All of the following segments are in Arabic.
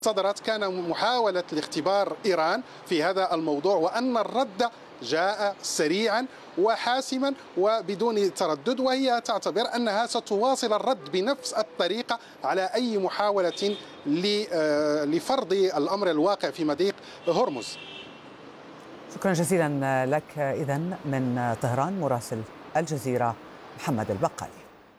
صدرت كان محاولة لاختبار إيران في هذا الموضوع، وأن الرد جاء سريعا وحاسما وبدون تردد، وهي تعتبر أنها ستواصل الرد بنفس الطريقة على أي محاولة لفرض الأمر الواقع في مضيق هرمز. شكرا جزيلا لك إذن من طهران مراسل الجزيرة محمد البقالي.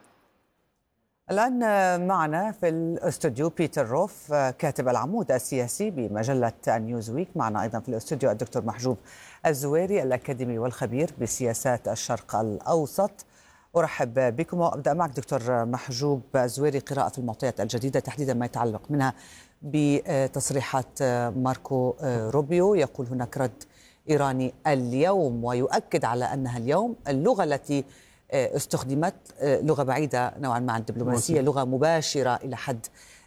الآن معنا في الاستوديو بيتر روف كاتب العمود السياسي بمجلة نيوزويك. معنا أيضا في الاستوديو الدكتور محجوب الزويري الأكاديمي والخبير بسياسات الشرق الأوسط. أرحب بكم وأبدأ معك دكتور محجوب الزويري. قراءة في المعطيات الجديدة تحديدا ما يتعلق منها بتصريحات ماركو روبيو، يقول هناك رد إيراني اليوم ويؤكد على أنها اليوم اللغة التي استخدمت لغة بعيدة نوعا ما عن الدبلوماسية، لغة مباشرة إلى حد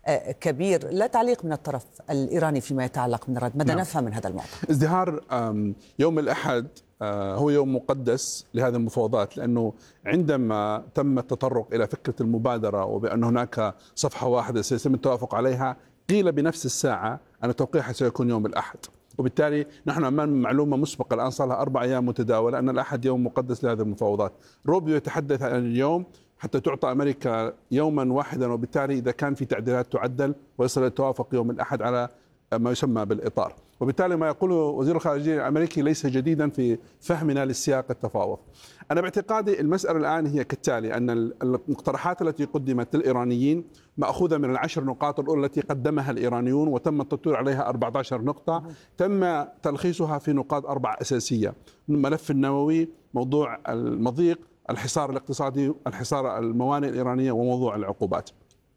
كبير. لا تعليق من الطرف الإيراني فيما يتعلق من الرد، ماذا نفهم من هذا المعطى؟ ازدهار يوم الأحد هو يوم مقدس لهذه المفاوضات، لأنه عندما تم التطرق إلى فكرة المبادرة وبأن هناك صفحة واحدة سيتم التوافق عليها، قيل بنفس الساعة أن توقيعها سيكون يوم الأحد، وبالتالي نحن أمام معلومة مسبقة الآن صار لها 4 أيام متداولة أن الأحد يوم مقدس لهذه المفاوضات. روبيو يتحدث عن اليوم حتى تعطى أمريكا يوما واحدا، وبالتالي إذا كان في تعديلات تعدل ويصل التوافق يوم الأحد على ما يسمى بالإطار. وبالتالي ما يقوله وزير الخارجية الأمريكي ليس جديدا في فهمنا للسياق التفاوض. أنا باعتقادي المسألة الآن هي كالتالي، أن المقترحات التي قدمت للإيرانيين مأخوذة من ال10 نقاط الأولى التي قدمها الإيرانيون وتم التطوير عليها 14 نقطة، تم تلخيصها في نقاط 4 أساسية: الملف النووي، موضوع المضيق، الحصار الاقتصادي، الحصار الموانئ الإيرانية، وموضوع العقوبات.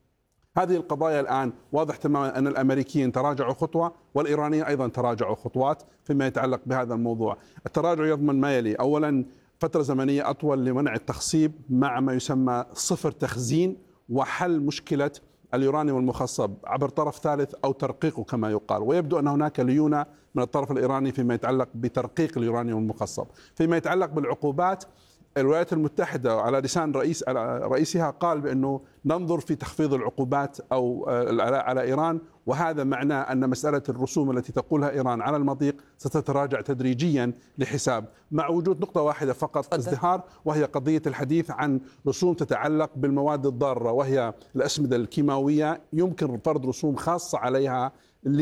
هذه القضايا الآن واضح تماما أن الأمريكيين تراجعوا خطوة والإيرانيين أيضا تراجعوا خطوات فيما يتعلق بهذا الموضوع. التراجع يضمن ما يلي: أولا فترة زمنية أطول لمنع التخصيب مع ما يسمى صفر تخزين، وحل مشكلة اليورانيوم المخصب عبر طرف ثالث أو ترقيقه كما يقال، ويبدو أن هناك ليونة من الطرف الإيراني فيما يتعلق بترقيق اليورانيوم المخصب. فيما يتعلق بالعقوبات، الولايات المتحدة على لسان رئيسها قال بأنه ننظر في تخفيض العقوبات أو على إيران، وهذا معناه أن مسألة الرسوم التي تقولها إيران على المضيق ستتراجع تدريجيا لحساب، مع وجود نقطة واحدة فقط ازدهار، وهي قضية الحديث عن رسوم تتعلق بالمواد الضارة وهي الأسمدة الكيماوية، يمكن فرض رسوم خاصة عليها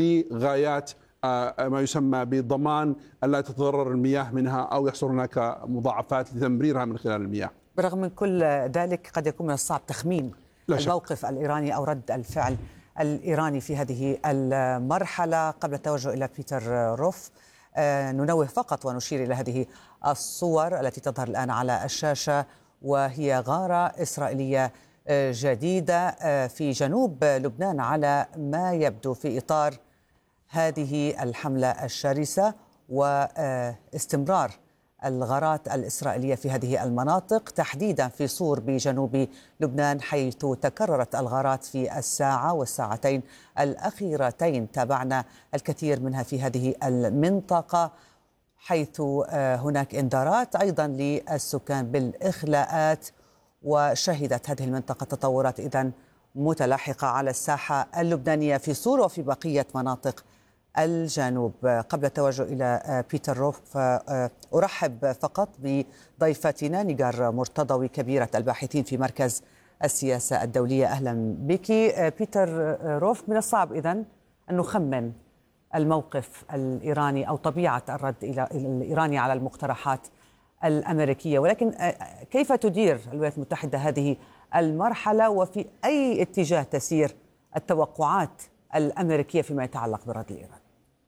لغايات ما يسمى بضمان ألا تتضرر المياه منها أو يحصل هناك مضاعفات لتمريرها من خلال المياه. برغم من كل ذلك قد يكون من الصعب تخمين الموقف الإيراني أو رد الفعل الإيراني في هذه المرحلة. قبل التوجه إلى بيتر روف، ننوه فقط ونشير إلى هذه الصور التي تظهر الآن على الشاشة، وهي غارة إسرائيلية جديدة في جنوب لبنان على ما يبدو في إطار هذه الحملة الشرسة واستمرار الغارات الإسرائيلية في هذه المناطق، تحديدا في صور بجنوب لبنان، حيث تكررت الغارات في الساعة والساعتين الأخيرتين. تابعنا الكثير منها في هذه المنطقة، حيث هناك إنذارات أيضا للسكان بالإخلاءات، وشهدت هذه المنطقة تطورات إذن متلاحقة على الساحة اللبنانية في صور وفي بقية مناطق الجنوب. قبل التوجه إلى بيتر روف، أرحب فقط بضيفتنا نيغار مرتضوي كبيرة الباحثين في مركز السياسة الدولية. أهلا بك. بيتر روف، من الصعب إذن أن نخمن الموقف الإيراني أو طبيعة الرد الإيراني على المقترحات الأمريكية، ولكن كيف تدير الولايات المتحدة هذه المرحلة، وفي أي اتجاه تسير التوقعات الأمريكية فيما يتعلق بالرد الإيراني؟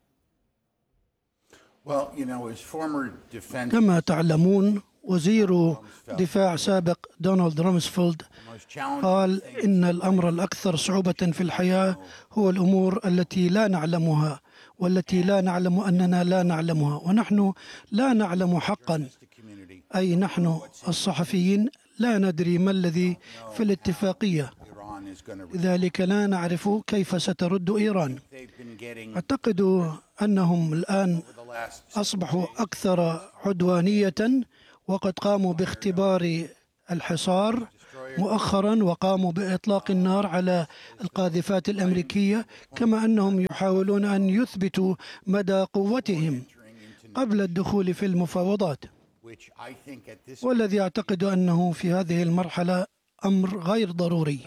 كما تعلمون، وزير دفاع سابق دونالد رامسفيلد قال إن الأمر الأكثر صعوبة في الحياة هو الأمور التي لا نعلمها، والتي لا نعلم أننا لا نعلمها، ونحن لا نعلم حقا، أي نحن الصحفيين لا ندري ما الذي في الاتفاقية، لذلك لا نعرف كيف سترد إيران. أعتقد أنهم الآن أصبحوا أكثر عدوانية، وقد قاموا باختبار الحصار مؤخرا وقاموا بإطلاق النار على القاذفات الأمريكية، كما أنهم يحاولون أن يثبتوا مدى قوتهم قبل الدخول في المفاوضات، والذي أعتقد أنه في هذه المرحلة أمر غير ضروري.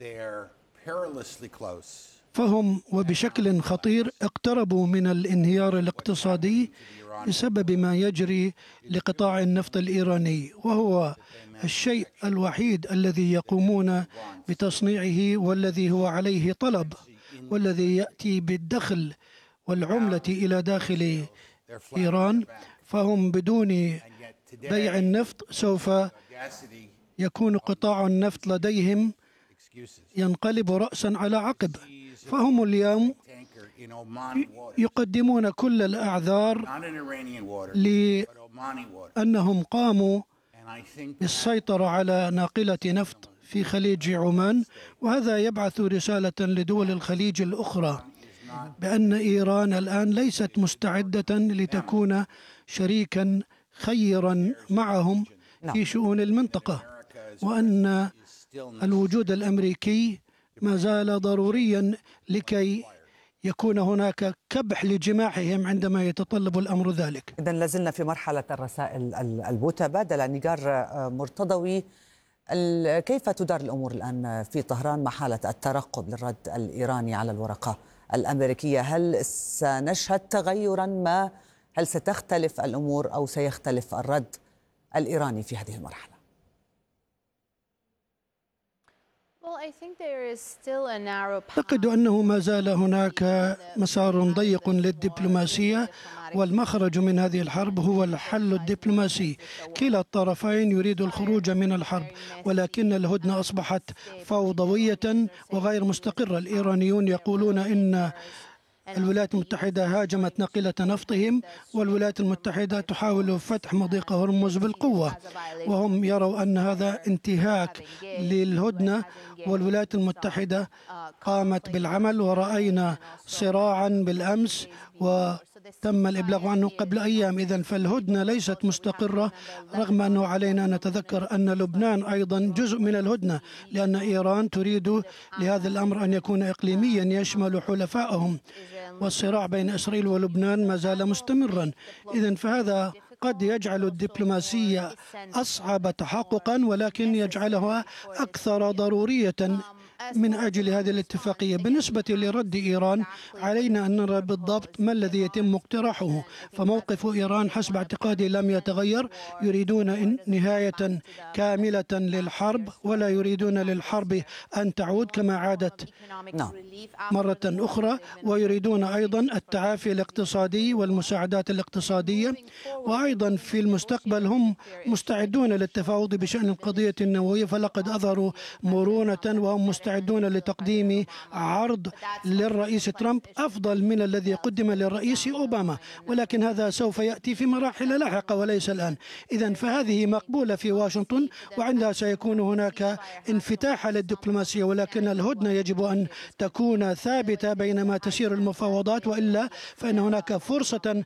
فهم وبشكل خطير اقتربوا من الانهيار الاقتصادي بسبب ما يجري لقطاع النفط الإيراني، وهو الشيء الوحيد الذي يقومون بتصنيعه والذي هو عليه طلب، والذي يأتي بالدخل والعملة إلى داخل إيران. فهم بدون بيع النفط سوف يكون قطاع النفط لديهم ينقلب رأسا على عقب. فهم اليوم يقدمون كل الأعذار لأنهم قاموا بالسيطرة على ناقلة نفط في خليج عمان، وهذا يبعث رسالة لدول الخليج الأخرى بأن إيران الآن ليست مستعدة لتكون شريكا خيرا معهم في شؤون المنطقة، وأن الوجود الأمريكي ما زال ضروريا لكي يكون هناك كبح لجماحهم عندما يتطلب الأمر ذلك. إذن لازلنا في مرحلة الرسائل المتبادلة. نيجار مرتضوي، كيف تدار الأمور الآن في طهران مع حالة الترقب للرد الإيراني على الورقة الأمريكية؟ هل سنشهد تغيرا ما؟ هل ستختلف الأمور أو سيختلف الرد الإيراني في هذه المرحلة؟ أعتقد أنه ما زال هناك مسار ضيق للدبلوماسية، والمخرج من هذه الحرب هو الحل الدبلوماسي. كلا الطرفين يريد الخروج من الحرب، ولكن الهدنة أصبحت فوضوية وغير مستقرة. الإيرانيون يقولون إن الولايات المتحدة هاجمت ناقلة نفطهم، والولايات المتحدة تحاول فتح مضيق هرمز بالقوة، وهم يروا أن هذا انتهاك للهدنة، والولايات المتحدة قامت بالعمل، ورأينا صراعا بالأمس وتم الإبلاغ عنه قبل أيام. إذن فالهدنة ليست مستقرة، رغم أنه علينا أن نتذكر أن لبنان أيضا جزء من الهدنة، لأن إيران تريد لهذا الأمر أن يكون إقليميا يشمل حلفائهم، والصراع بين إسرائيل ولبنان ما زال مستمرا. إذن فهذا قد يجعل الدبلوماسية أصعب تحققا، ولكن يجعلها أكثر ضرورية من أجل هذه الاتفاقية. بالنسبة لرد إيران، علينا أن نرى بالضبط ما الذي يتم اقتراحه. فموقف إيران حسب اعتقادي لم يتغير، يريدون نهاية كاملة للحرب، ولا يريدون للحرب أن تعود كما عادت مرة أخرى، ويريدون أيضا التعافي الاقتصادي والمساعدات الاقتصادية، وأيضا في المستقبل هم مستعدون للتفاوض بشأن القضية النووية، فلقد أظهروا مرونة وهم مستعدون لتقديم عرض للرئيس ترامب أفضل من الذي قدم للرئيس أوباما، ولكن هذا سوف يأتي في مراحل لاحقة وليس الآن. إذن فهذه مقبولة في واشنطن، وعندها سيكون هناك انفتاح للدبلوماسية، ولكن الهدنة يجب أن تكون ثابتة بينما تسير المفاوضات، وإلا فإن هناك فرصة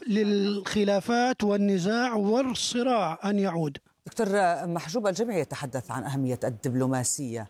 للخلافات والنزاع والصراع أن يعود. دكتور محجوب، الجميع يتحدث عن أهمية الدبلوماسية،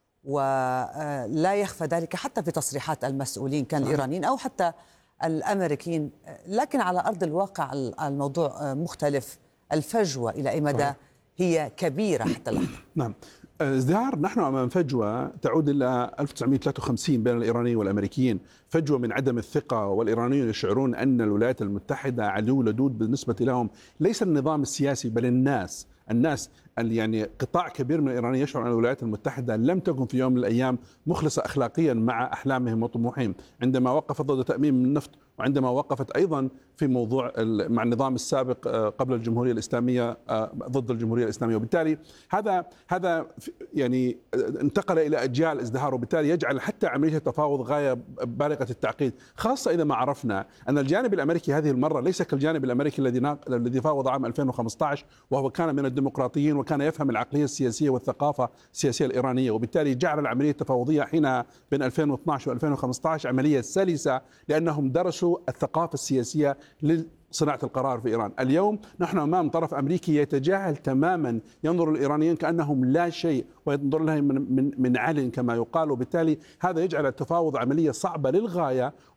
ولا يخفى ذلك حتى في تصريحات المسؤولين كان الإيرانيين أو حتى الأمريكيين، لكن على أرض الواقع الموضوع مختلف. الفجوة إلى أي مدى هي كبيرة حتى اللحظة؟ نعم، ازدهار. نحن أمام فجوة تعود إلى 1953 بين الإيرانيين والأمريكيين، فجوة من عدم الثقة، والإيرانيون يشعرون أن الولايات المتحدة عدو لدود بالنسبة لهم، ليس النظام السياسي بل الناس يعني قطاع كبير من الإيرانيين يشعر أن الولايات المتحدة لم تكن في يوم من الأيام مخلصة أخلاقيا مع أحلامهم وطموحهم، عندما وقفت ضد تأميم النفط، وعندما وقفت أيضا في موضوع مع النظام السابق قبل الجمهورية الإسلامية ضد الجمهورية الإسلامية. وبالتالي هذا يعني انتقل إلى أجيال ازدهار، وبالتالي يجعل حتى عملية التفاوض غاية بالغة التعقيد، خاصة إذا ما عرفنا أن الجانب الأمريكي هذه المرة ليس كالجانب الأمريكي الذي فاوض عام 2015، وهو كان من الديمقراطيين وكان يفهم العقلية السياسية والثقافة السياسية الإيرانية، وبالتالي جعل العملية التفاوضية حين بين 2012 و2015 عملية سلسة، لأنهم درسوا الثقافة السياسية صناعة القرار في إيران. اليوم نحن أمام طرف أمريكي يتجاهل تماما، ينظر الإيرانيين كأنهم لا شيء وينظر لهم من عل كما يقال، وبالتالي هذا يجعل التفاوض عملية صعبة للغاية